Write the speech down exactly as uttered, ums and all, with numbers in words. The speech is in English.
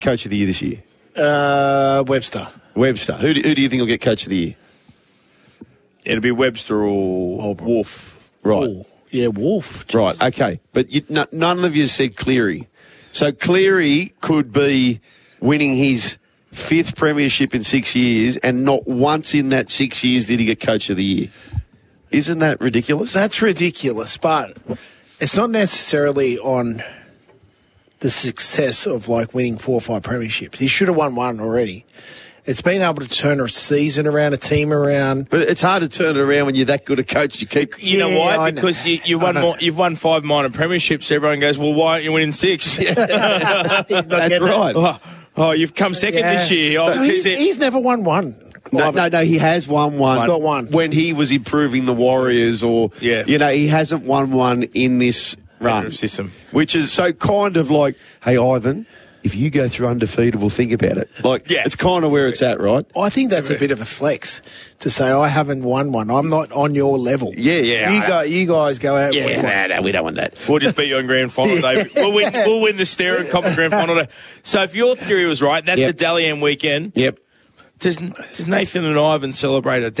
Coach of the Year this year? Uh, Webster. Webster. Who do, who do you think will get Coach of the Year? It'll be Webster or Auburn. Wolf. Right. Ooh, yeah, Wolf. Jeez. Right, okay. But you, n- none of you said Cleary. So Cleary could be winning his fifth premiership in six years, and not once in that six years did he get Coach of the Year. Isn't that ridiculous? That's ridiculous, but it's not necessarily on the success of, like, winning four or five premierships. He should have won one already. It's been able to turn a season around, a team around. But it's hard to turn it around when you're that good a coach. You keep... You Yeah, know why? I know. Because you, you won I know. more, you've won five minor premierships. Everyone goes, well, why aren't you winning six? He's not That's getting it. right. oh, oh, you've come second Yeah. this year. So Oh, he's, geez, it- he's never won one. No, no, no, he has won one. He's got one. When he was improving the Warriors, or, Yeah. you know, he hasn't won one in this run. System. Which is so kind of like, hey, Ivan, if you go through undefeated, we'll think about it. Like, Yeah. it's kind of where it's at, right? I think that's a bit of a flex to say I haven't won one. I'm not on your level. Yeah, yeah. You go. You guys go out. Yeah, with one. no, no, we don't want that. We'll just beat you on grand final day. We'll win, we'll win the Stare and Copper grand final day. So if your theory was right, that's Yep. the Dally M weekend. Yep. Does, does Nathan and Ivan celebrate a